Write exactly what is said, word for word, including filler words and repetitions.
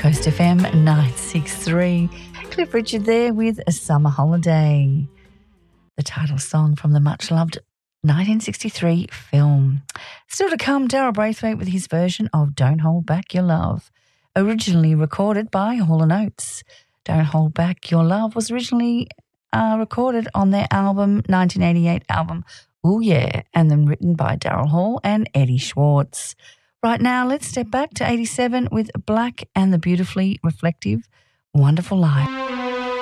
Coast F M nine sixty-three. Cliff Richard there with A Summer Holiday, the title song from the much-loved nineteen sixty-three film. Still to come, Daryl Braithwaite with his version of Don't Hold Back Your Love, originally recorded by Hall and Oates. Don't Hold Back Your Love was originally uh, recorded on their album, nineteen eighty-eight album, Ooh Yeah, and then written by Daryl Hall and Eddie Schwartz. Right now, let's step back to eighty-seven with Black and the beautifully reflective Wonderful Life.